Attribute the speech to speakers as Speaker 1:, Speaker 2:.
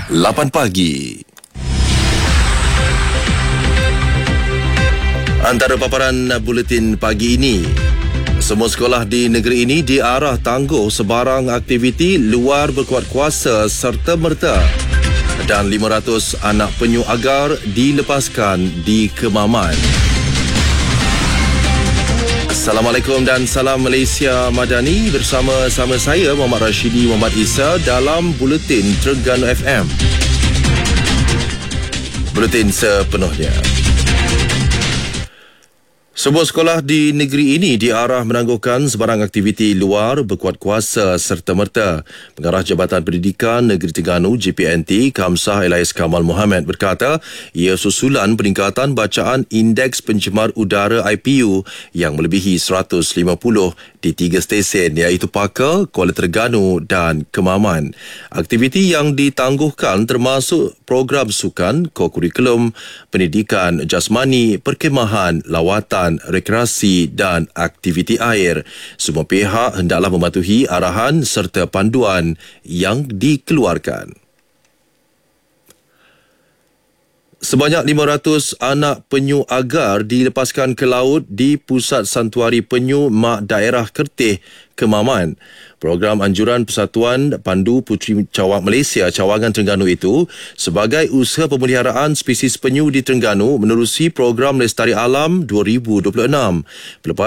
Speaker 1: 8 pagi. Antara paparan buletin pagi ini, semua sekolah di negeri ini diarah tangguh sebarang aktiviti luar berkuat kuasa serta-merta, dan 500 anak penyu agar dilepaskan di Kemaman. Assalamualaikum dan salam Malaysia Madani, bersama-sama saya Muhammad Rashidi Muhammad Isa dalam Buletin Terengganu FM. Buletin sepenuhnya. Sebuah sekolah di negeri ini diarah menangguhkan sebarang aktiviti luar berkuat kuasa serta-merta. Pengarah Jabatan Pendidikan Negeri Terengganu JPNT Kamsah Elias Kamal Mohamed berkata ia susulan peningkatan bacaan Indeks Pencemar Udara IPU yang melebihi 150 di 3 stesen iaitu Paka, Kuala Terengganu dan Kemaman. Aktiviti yang ditangguhkan termasuk program sukan, kokurikulum, pendidikan jasmani, perkhemahan, lawatan, rekreasi dan aktiviti air. Semua pihak hendaklah mematuhi arahan serta panduan yang dikeluarkan. Sebanyak 500 anak penyu agar dilepaskan ke laut di Pusat Santuari Penyu Mak Daerah Kertih, Kemaman. Program anjuran Persatuan Pandu Puteri Cawang Malaysia Cawangan Terengganu itu sebagai usaha pemeliharaan spesies penyu di Terengganu menerusi program Lestari Alam 2026.